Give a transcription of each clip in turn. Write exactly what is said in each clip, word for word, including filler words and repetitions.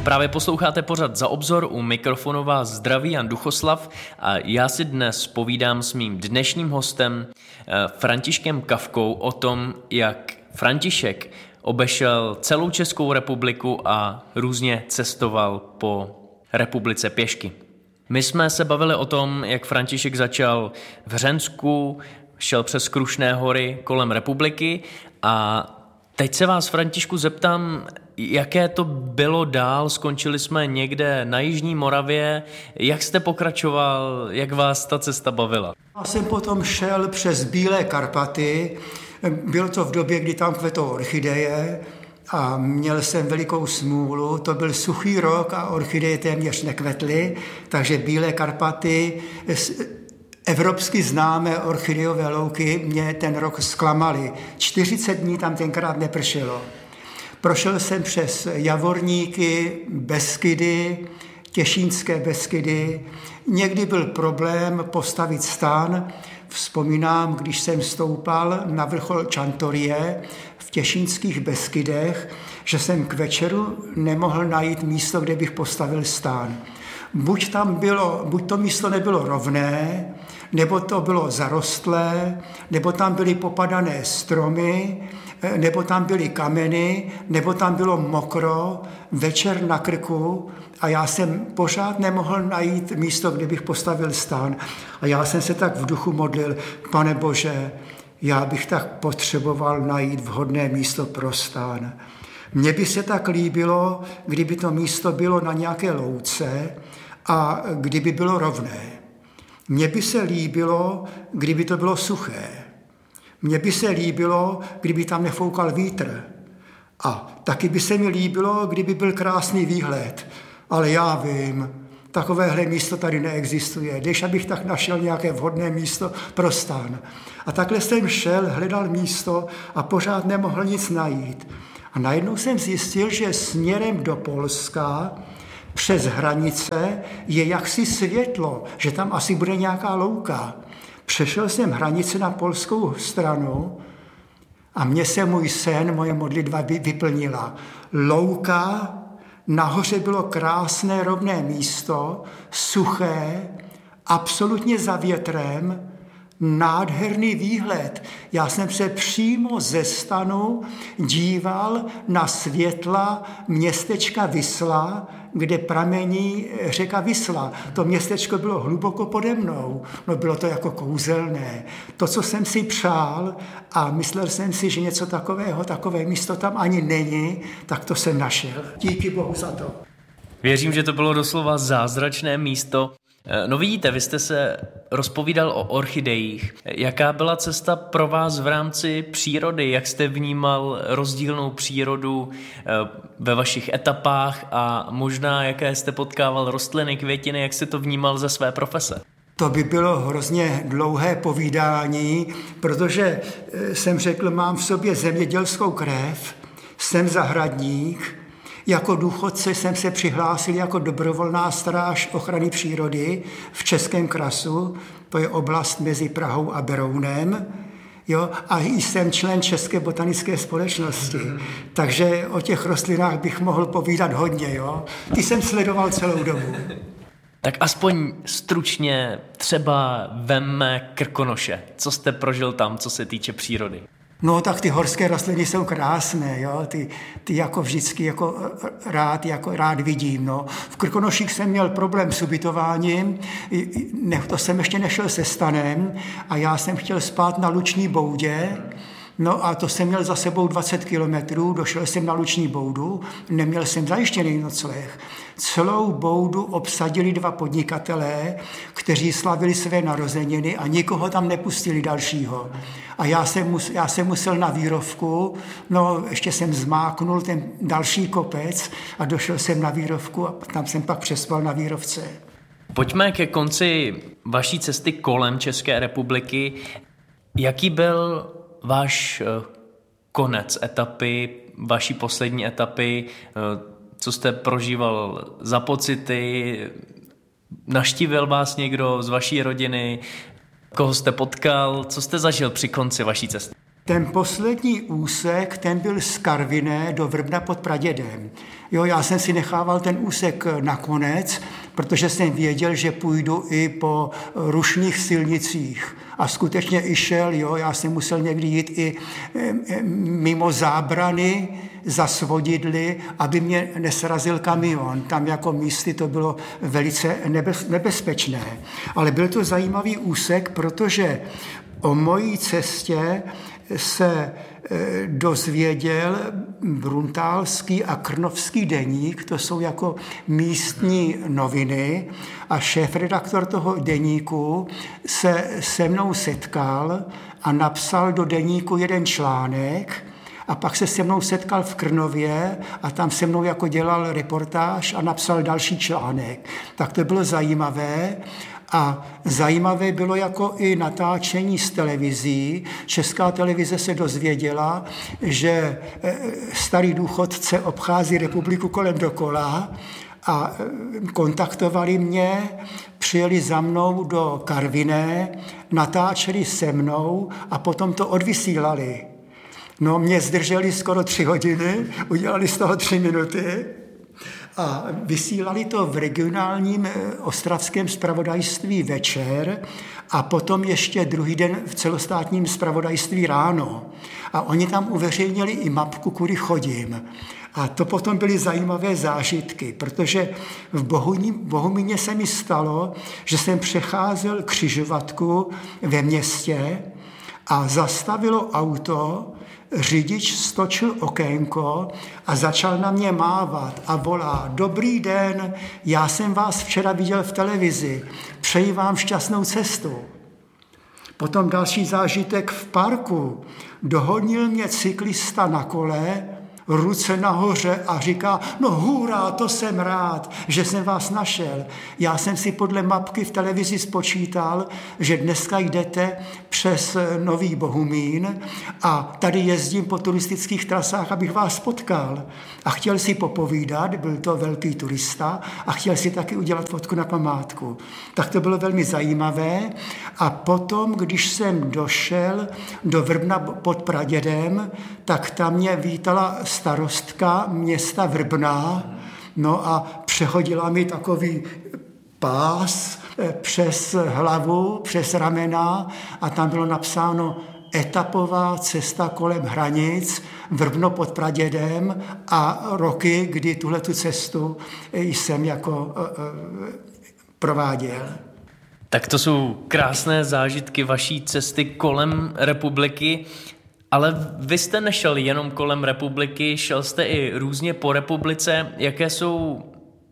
Právě posloucháte pořad Za obzor, u mikrofonu vás zdraví Jan Duchoslav a já si dnes povídám s mým dnešním hostem Františkem Kafkou o tom, jak František obešel celou Českou republiku a různě cestoval po republice pěšky. My jsme se bavili o tom, jak František začal v Hřensku, šel přes Krušné hory kolem republiky a teď se vás, Františku, zeptám, jaké to bylo dál, skončili jsme někde na Jižní Moravě, jak jste pokračoval, jak vás ta cesta bavila? Já jsem potom šel přes Bílé Karpaty, bylo to v době, kdy tam kvetou orchideje a měl jsem velikou smůlu, to byl suchý rok a orchideje téměř nekvetly, takže Bílé Karpaty, evropsky známé orchidejové louky mě ten rok zklamaly. čtyřicet dní tam tenkrát nepršelo. Prošel jsem přes Javorníky, Beskydy, Těšínské Beskydy. Někdy byl problém postavit stán. Vzpomínám, když jsem stoupal na vrchol Čantorie v Těšínských Beskydech, že jsem k večeru nemohl najít místo, kde bych postavil stán. Buď tam bylo, buď to místo nebylo rovné, nebo to bylo zarostlé, nebo tam byly popadané stromy, nebo tam byly kameny, nebo tam bylo mokro, večer na krku a já jsem pořád nemohl najít místo, kde bych postavil stán. A já jsem se tak v duchu modlil, Pane Bože, já bych tak potřeboval najít vhodné místo pro stán. Mně by se tak líbilo, kdyby to místo bylo na nějaké louce a kdyby bylo rovné. Mně by se líbilo, kdyby to bylo suché. Mně by se líbilo, kdyby tam nefoukal vítr. A taky by se mi líbilo, kdyby byl krásný výhled. Ale já vím, takovéhle místo tady neexistuje. Když abych tak našel nějaké vhodné místo pro stán. A takhle jsem šel, hledal místo a pořád nemohl nic najít. A najednou jsem zjistil, že směrem do Polska přes hranice je jaksi světlo, že tam asi bude nějaká louka. Přešel jsem hranici na polskou stranu a mně se můj sen, moje modlitba vyplnila. Louka, nahoře bylo krásné rovné místo, suché, absolutně za větrem, nádherný výhled. Já jsem se přímo ze stanu díval na světla městečka Visla, kde pramení řeka Visla. To městečko bylo hluboko pode mnou. No bylo to jako kouzelné. To, co jsem si přál a myslel jsem si, že něco takového, takové místo tam ani není, tak to jsem našel. Díky Bohu za to. Věřím, že to bylo doslova zázračné místo. No vidíte, vy jste se rozpovídal o orchidejích. Jaká byla cesta pro vás v rámci přírody? Jak jste vnímal rozdílnou přírodu ve vašich etapách a možná jaké jste potkával rostliny, květiny, jak jste to vnímal ze své profese? To by bylo hrozně dlouhé povídání, protože jsem řekl, mám v sobě zemědělskou krev, jsem zahradník. Jako důchodce jsem se přihlásil jako dobrovolná stráž ochrany přírody v Českém krasu, to je oblast mezi Prahou a Berounem, jo, a jsem člen České botanické společnosti, takže o těch rostlinách bych mohl povídat hodně, jo. Ty jsem sledoval celou dobu. Tak aspoň stručně třeba vemme Krkonoše. Co jste prožil tam, co se týče přírody? No tak ty horské rostliny jsou krásné, jo? Ty, ty jako vždycky jako rád, jako rád vidím. No. V Krkonoších jsem měl problém s ubytováním, ne, to jsem ještě nešel se stanem a já jsem chtěl spát na Luční boudě, no a to jsem měl za sebou dvacet kilometrů, došel jsem na Luční boudu, neměl jsem zajištěný nocleh. Celou boudu obsadili dva podnikatelé, kteří slavili své narozeniny a nikoho tam nepustili dalšího. A já jsem, mus, já jsem musel na Vírovku, no ještě jsem zmáknul ten další kopec a došel jsem na Vírovku a tam jsem pak přespal na Vírovce. Pojďme ke konci vaší cesty kolem České republiky. Jaký byl váš konec etapy, vaší poslední etapy, co jste prožíval za pocity, navštívil vás někdo z vaší rodiny, koho jste potkal, co jste zažil při konci vaší cesty? Ten poslední úsek, ten byl z Karviné do Vrbna pod Pradědem. Jo, já jsem si nechával ten úsek nakonec, protože jsem věděl, že půjdu i po rušných silnicích. A skutečně i šel, jo, já jsem musel někdy jít i mimo zábrany za svodidly, aby mě nesrazil kamion. Tam jako místy to bylo velice nebezpečné. Ale byl to zajímavý úsek, protože o mojí cestě se dozvěděl Bruntálský a Krnovský deník, to jsou jako místní noviny, a šéfredaktor toho deníku se se mnou setkal a napsal do deníku jeden článek a pak se se mnou setkal v Krnově a tam se mnou jako dělal reportáž a napsal další článek. Tak to bylo zajímavé. A zajímavé bylo jako i natáčení z televizí. Česká televize se dozvěděla, že starý důchodce obchází republiku kolem dokola a kontaktovali mě, přijeli za mnou do Karviné, natáčeli se mnou a potom to odvysílali. No, mě zdrželi skoro tři hodiny, udělali z toho tři minuty. A vysílali to v regionálním ostravském zpravodajství večer a potom ještě druhý den v celostátním zpravodajství ráno. A oni tam uveřejnili i mapku, kudy chodím. A to potom byly zajímavé zážitky, protože v Bohumíně se mi stalo, že jsem přecházel křižovatku ve městě a zastavilo auto, řidič stočil okénko a začal na mě mávat a volá: Dobrý den, já jsem vás včera viděl v televizi, přeji vám šťastnou cestu. Potom další zážitek v parku. Dohonil mě cyklista na kole, ruce nahoře a říká: no hurá, to jsem rád, že jsem vás našel. Já jsem si podle mapky v televizi spočítal, že dneska jdete přes Nový Bohumín a tady jezdím po turistických trasách, abych vás potkal. A chtěl si popovídat, byl to velký turista, a chtěl si taky udělat fotku na památku. Tak to bylo velmi zajímavé. A potom, když jsem došel do Vrbna pod Pradědem, tak tam mě vítala starostka města Vrbna, no a přehodila mi takový pás přes hlavu, přes ramena a tam bylo napsáno etapová cesta kolem hranic, Vrbno pod Pradědem a roky, kdy tuhletu cestu jsem jako prováděl. Tak to jsou krásné zážitky vaší cesty kolem republiky. Ale vy jste nešel jenom kolem republiky, šel jste i různě po republice. Jaké jsou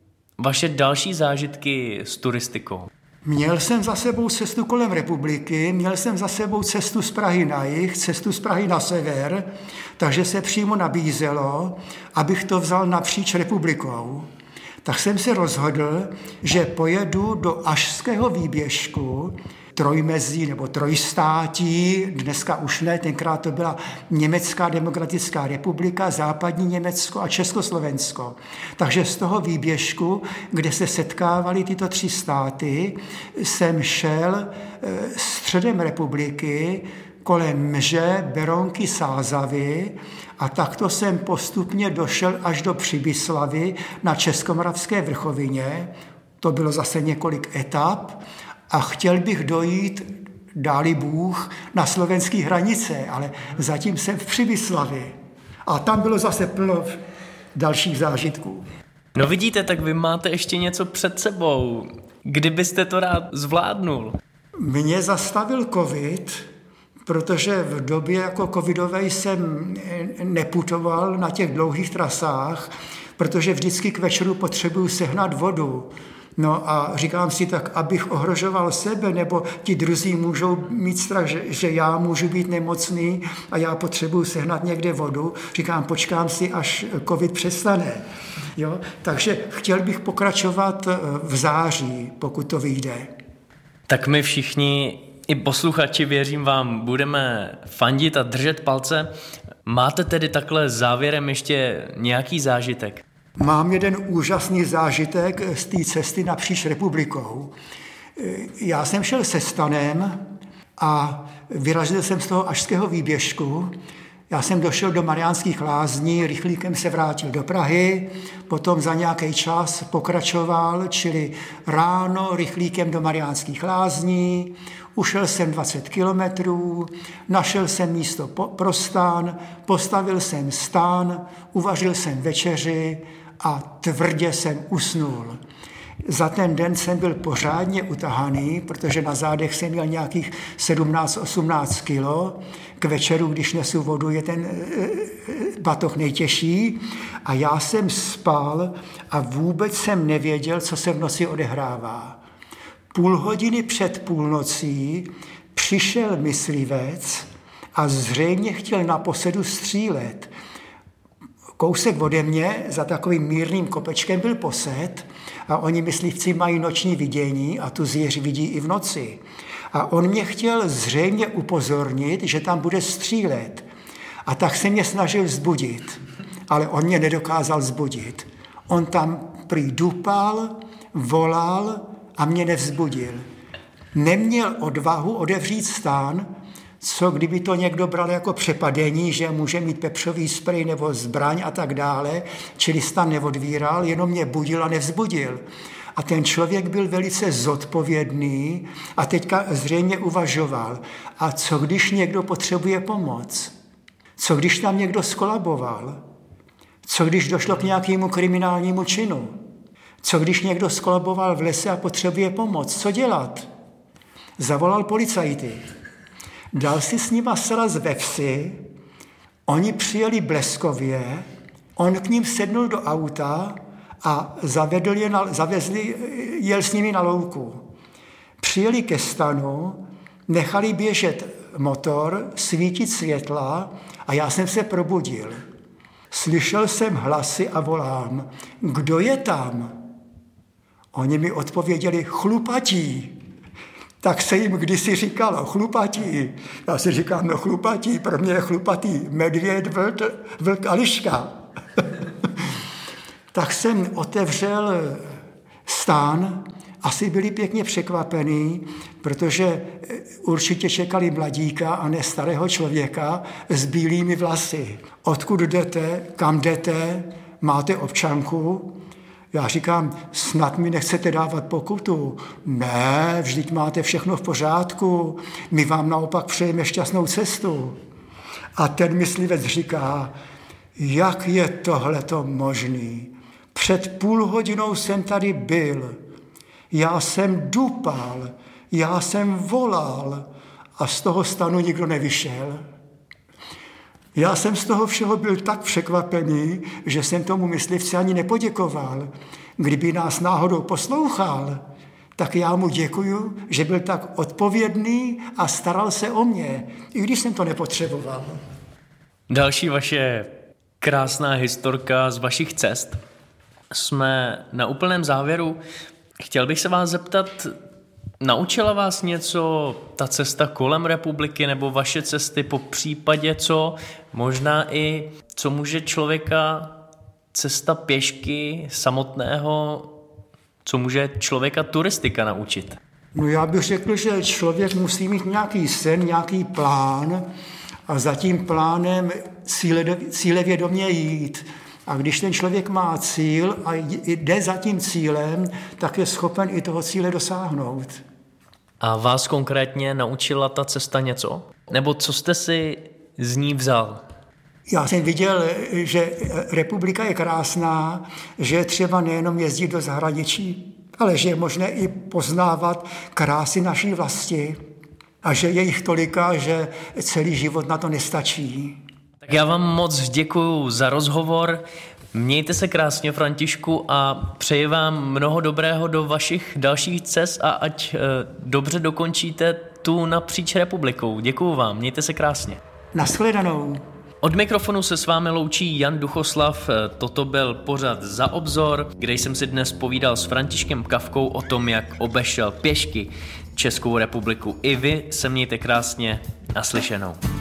vaše další zážitky s turistikou? Měl jsem za sebou cestu kolem republiky, měl jsem za sebou cestu z Prahy na jih, cestu z Prahy na sever, takže se přímo nabízelo, abych to vzal napříč republikou. Tak jsem se rozhodl, že pojedu do Ašského výběžku, trojmezí nebo trojstátí, dneska už ne, tenkrát to byla Německá demokratická republika, západní Německo a Československo. Takže z toho výběžku, kde se setkávaly tyto tři státy, jsem šel středem republiky kolem Mže, Berounky, Sázavy a takto jsem postupně došel až do Přibyslavy na Českomoravské vrchovině. To bylo zase několik etap. A chtěl bych dojít, dáli Bůh, na slovenské hranice, ale zatím jsem v Přibyslavi. A tam bylo zase plno dalších zážitků. No vidíte, tak vy máte ještě něco před sebou. Kdybyste to rád zvládnul? Mě zastavil covid, protože v době jako covidové jsem neputoval na těch dlouhých trasách, protože vždycky k večeru potřebuju sehnat vodu. No a říkám si tak, abych ohrožoval sebe, nebo ti druzí můžou mít strach, že, že já můžu být nemocný a já potřebuji sehnat někde vodu. Říkám, počkám si, až covid přestane. Jo? Takže chtěl bych pokračovat v září, pokud to vyjde. Tak my všichni, i posluchači, věřím vám, budeme fandit a držet palce. Máte tedy takhle závěrem ještě nějaký zážitek? Mám jeden úžasný zážitek z té cesty napříč republikou. Já jsem šel se stanem a vyrazil jsem z toho ašského výběžku. Já jsem došel do Mariánských Lázní, rychlíkem se vrátil do Prahy, potom za nějaký čas pokračoval, čili ráno rychlíkem do Mariánských Lázní, ušel jsem dvacet kilometrů, našel jsem místo pro stán, postavil jsem stán, uvařil jsem večeři a tvrdě jsem usnul. Za ten den jsem byl pořádně utahaný, protože na zádech jsem měl nějakých sedmnáct osmnáct kilo. K večeru, když nesu vodu, je ten batoh nejtěžší. A já jsem spal a vůbec jsem nevěděl, co se v noci odehrává. Půl hodiny před půlnocí přišel myslivec a zřejmě chtěl naposledy střílet. Kousek ode mě za takovým mírným kopečkem byl posed a oni myslivci mají noční vidění a tu zvěř vidí i v noci. A on mě chtěl zřejmě upozornit, že tam bude střílet. A tak se mě snažil vzbudit, ale on mě nedokázal vzbudit. On tam prý dupal, volal a mě nevzbudil. Neměl odvahu otevřít stán, co kdyby to někdo bral jako přepadení, že může mít pepřový sprej nebo zbraň a tak dále, čili stan neodvíral, jenom mě budil a nevzbudil. A ten člověk byl velice zodpovědný a teďka zřejmě uvažoval, a co když někdo potřebuje pomoc? Co když tam někdo skolaboval? Co když došlo k nějakému kriminálnímu činu? Co když někdo skolaboval v lese a potřebuje pomoc? Co dělat? Zavolal policajty. Dal si s nima sraz ve vsi, oni přijeli bleskově, on k ním sednul do auta a zavedl je na, zavezli, jel s nimi na louku. Přijeli ke stanu, nechali běžet motor, svítit světla a já jsem se probudil. Slyšel jsem hlasy a volám, kdo je tam? Oni mi odpověděli, chlupatí. Tak se jim kdysi říkalo, chlupatí. Já si říkám, no chlupatí, pro mě je chlupatý medvěd, vlk, vlk a liška. Tak jsem otevřel stán, asi byli pěkně překvapený, protože určitě čekali mladíka a ne starého člověka s bílými vlasy. Odkud jdete, kam jdete, máte občanku? Já říkám, snad mi nechcete dávat pokutu. Ne, vždyť máte všechno v pořádku, my vám naopak přejeme šťastnou cestu. A ten myslivec říká, jak je tohleto možný? Před půl hodinou jsem tady byl, já jsem dupal, já jsem volal a z toho stanu nikdo nevyšel. Já jsem z toho všeho byl tak překvapený, že jsem tomu myslivci ani nepoděkoval. Kdyby nás náhodou poslouchal, tak já mu děkuju, že byl tak odpovědný a staral se o mě, i když jsem to nepotřeboval. Další vaše krásná historka z vašich cest. Jsme na úplném závěru. Chtěl bych se vás zeptat, naučila vás něco ta cesta kolem republiky nebo vaše cesty, po případě co, možná i co může člověka cesta pěšky samotného, co může člověka turistika naučit? No já bych řekl, že člověk musí mít nějaký sen, nějaký plán a za tím plánem cílevědomě jít. A když ten člověk má cíl a jde za tím cílem, tak je schopen i toho cíle dosáhnout. A vás konkrétně naučila ta cesta něco? Nebo co jste si z ní vzal? Já jsem viděl, že republika je krásná, že je třeba nejenom jezdit do zahraničí, ale že je možné i poznávat krásy naší vlasti a že je jich tolika, že celý život na to nestačí. Tak já vám moc děkuju za rozhovor. Mějte se krásně, Františku, a přeji vám mnoho dobrého do vašich dalších cest a ať e, dobře dokončíte tu napříč republikou. Děkuju vám, mějte se krásně. Nashledanou. Od mikrofonu se s vámi loučí Jan Duchoslav. Toto byl pořad Za obzor, kde jsem si dnes povídal s Františkem Kafkou o tom, jak obešel pěšky Českou republiku. I vy se mějte krásně, naslyšenou.